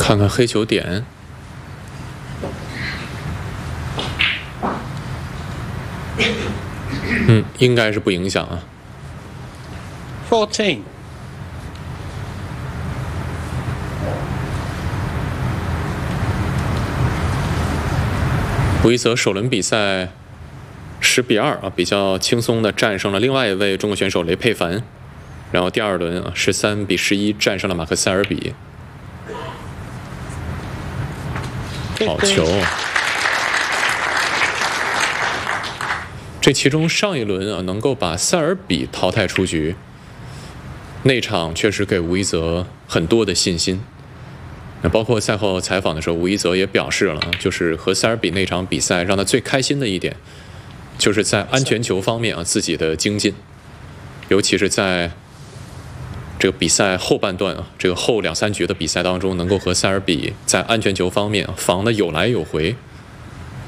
看看黑球点。应该是不影响啊。 14. 吴一泽首轮比赛10比2啊，比较轻松的战胜了另外一位中国选手雷佩凡，然后第二轮啊13比11战胜了马克塞尔比。好球！这其中上一轮啊能够把塞尔比淘汰出局，那场确实给吴一泽很多的信心。那包括赛后采访的时候，吴一泽也表示了，就是和塞尔比那场比赛让他最开心的一点，就是在安全球方面啊自己的精进，尤其是在这个比赛后半段这个后2、3局的比赛当中，能够和塞尔比在安全球方面防得有来有回。